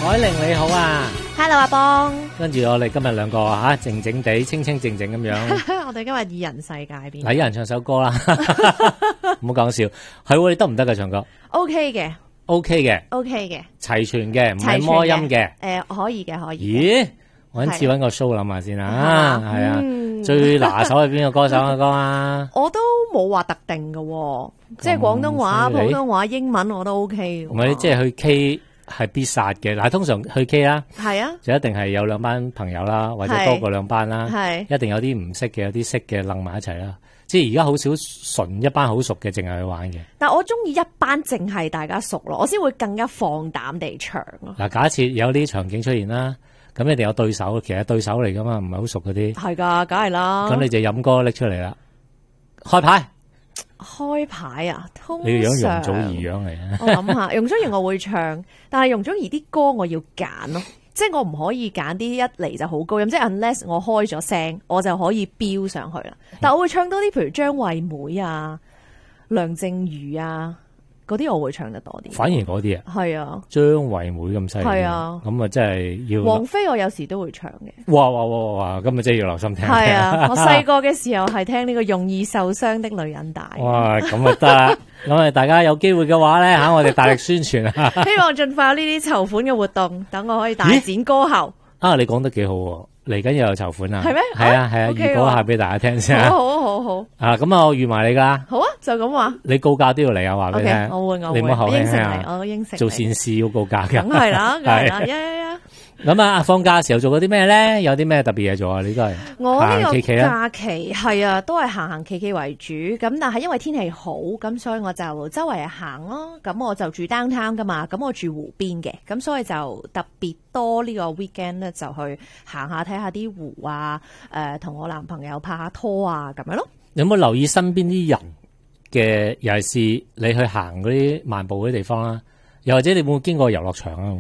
海玲你好啊 Hello 阿邦， 跟住我哋今日兩個靜靜地清清靜靜咁樣我哋今日二人世界邊？ 嗱，一人唱首歌啦，唔好講笑，係喎，你得唔得㗎唱歌 OK 嘅 ？OK 嘅， ，OK 嘅， 齊全嘅，唔係齊全魔音嘅。 可以嘅，可以。 咦？我揾次揾個 show 諗下先啊，係啊， 嗯最拿手係邊個歌手嘅歌啊？ 我都冇話特定嘅，即係廣東話、 咁犀利普通話、英文我都 OK 嘅。 唔係，即係去 K 係必殺嘅。嗱，通常去 K 啦， 係啊， 就一定係有兩班朋友啦，或者多過兩班啦， 係一定有啲唔識嘅，有啲識嘅，楞埋一齊啦。即係而家好少純一班好熟嘅，淨係去玩嘅。 但我中意一班淨係大家熟咯，我先會更加放膽地唱咯。 嗱，假設有啲場景出現啦，咁一定有對手，其實對手嚟噶嘛，唔係好熟嗰啲。 係㗎，梗係啦。 咁你就飲歌拎出嚟啦，開牌。 開牌啊，通常你個樣容祖兒樣嚟啊！ 我諗下，容祖兒我會唱，但係容祖兒啲歌我要揀咯，即係我唔可以揀啲一嚟就好高音，即係 unless 我開咗聲，我就可以飆上去啦。但我會唱多啲，譬如張惠妹啊、梁靜茹啊嗰啲，我會唱得多啲。 反而嗰啲啊， 係啊， 張惠妹咁犀利， 係啊咁啊真係要王菲我有時都會唱嘅。 哇！咁啊真係要留心聽。 係啊，我細個嘅時候係聽呢個容易受傷的女人大。 哇，咁啊得啦，咁啊大家有機會嘅話咧吓，我哋大力宣傳啊！ 希望盡快有呢啲籌款嘅活動，等我可以大展歌喉。 啊，你講得幾好喎，嚟緊又有籌款啊？ 係咩？ 係啊係啊， OK 預告下俾大家聽先啊！ 好好好好啊，咁啊我預埋你噶， 好啊，就咁話。 你告假都要嚟啊，話俾你 OK， 聽。 我會你唔好口輕應承你， 輕啊！ 我應承你。 做善事要告假㗎。 梗係啦，梗係啦，呀！ 咁啊，放假嘅時候做過啲咩咧？有啲咩特別嘢做啊？你都係我呢個行企企啦。 假期係啊，都係行行企企為主。咁但係因為天氣好，咁所以我就周圍行咯。咁我就住 downtown 噶嘛，咁我住湖邊嘅，咁所以就特別多呢個 weekend 咧，就去行下睇下啲湖啊，同我男朋友拍下拖啊，咁樣咯。 有冇留意身邊啲人嘅？尤其是你去行嗰啲漫步嗰啲地方啦，又或者你會唔會經過遊樂場啊？